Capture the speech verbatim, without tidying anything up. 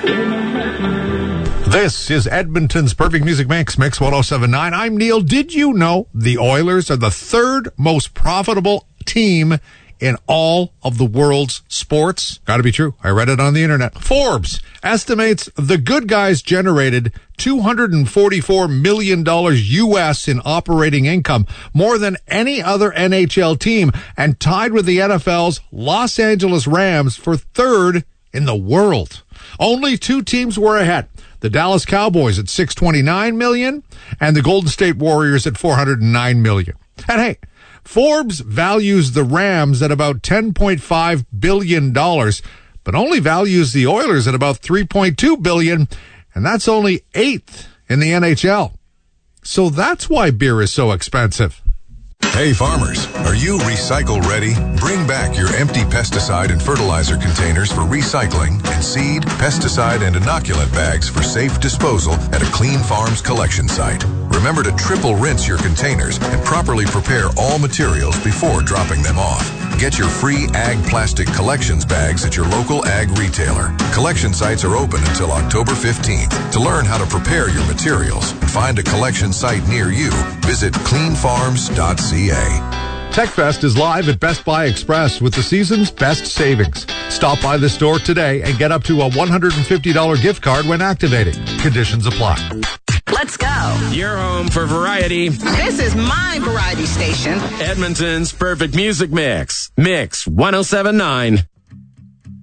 This is Edmonton's Perfect Music Mix, Mix one oh seven point nine. I'm Neil. Did you know the Oilers are the third most profitable team in all of the world's sports? Gotta be true. I read it on the internet. Forbes estimates the good guys generated two hundred forty-four million dollars U S in operating income, more than any other N H L team, and tied with the N F L's Los Angeles Rams for third in the world. Only two teams were ahead. The Dallas Cowboys at six hundred twenty-nine million dollars and the Golden State Warriors at four hundred nine million dollars. And hey, Forbes values the Rams at about ten point five billion dollars, but only values the Oilers at about three point two billion dollars, and that's only eighth in the N H L. So that's why beer is so expensive. Hey farmers, are you recycle ready? Bring back your empty pesticide and fertilizer containers for recycling and seed, pesticide, and inoculant bags for safe disposal at a Clean Farms collection site. Remember to triple rinse your containers and properly prepare all materials before dropping them off. Get your free Ag Plastic Collections bags at your local ag retailer. Collection sites are open until October fifteenth. To learn how to prepare your materials and find a collection site near you, visit clean farms dot c a. TechFest is live at Best Buy Express with the season's best savings. Stop by the store today and get up to a one hundred fifty dollars gift card when activating. Conditions apply. Let's go. Your home for variety. This is my variety station. Edmonton's Perfect Music Mix. Mix one oh seven point nine.